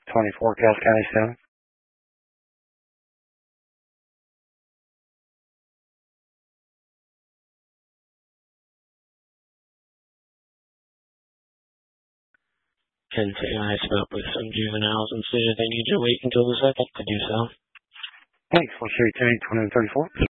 24, Cass County 7. And I spoke with some juveniles and said they need to wait until the second to do so. Thanks. We'll show you 10, 20, and 34.